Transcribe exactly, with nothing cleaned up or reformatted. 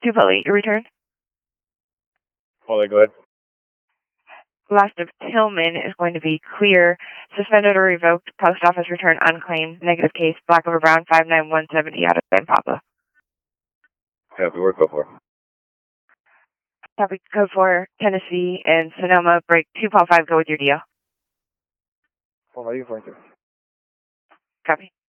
two Paul eight, your return. Paul eight, go ahead. Last of Tillman is going to be clear. Suspended or revoked. Post office return unclaimed. Negative case. Black over brown five nine one seventy out of San Pablo. Happy work, go for it. Copy code four, Tennessee and Sonoma. Break two Paul five. Go with your deal. Paul, are you going to? Copy.